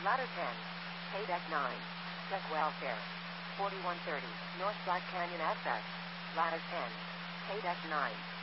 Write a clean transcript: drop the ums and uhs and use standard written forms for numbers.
Ladder 10. Paydeck 9. Check welfare. 4130. North Black Canyon Access. Ladder 10. Paydeck 9.